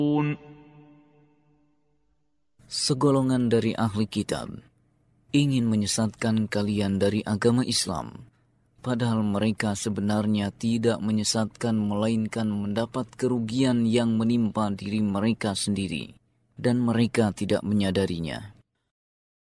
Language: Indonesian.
Segolongan dari ahli kitab ingin menyesatkan kalian dari agama Islam, padahal mereka sebenarnya tidak menyesatkan melainkan mendapat kerugian yang menimpa diri mereka sendiri, dan mereka tidak menyadarinya.